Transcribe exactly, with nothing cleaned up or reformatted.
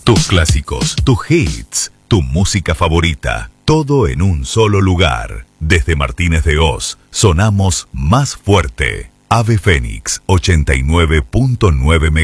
Tus clásicos, tus hits, tu música favorita, todo en un solo lugar. Desde Martínez de Oz, sonamos más fuerte. Ave Fénix ochenta y nueve punto nueve